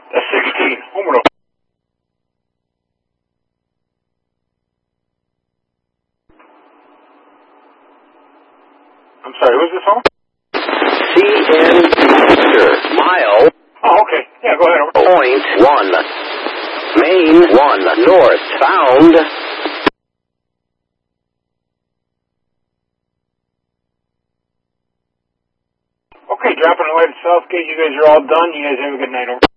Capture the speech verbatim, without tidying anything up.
That's sixteen. Homer. I'm sorry, who's this home? C N Victor, mile. Oh, okay. Yeah, go ahead. Over. Point one. Main one, north, found. Okay, dropping a light at Southgate. You guys are all done. You guys have a good night. Over.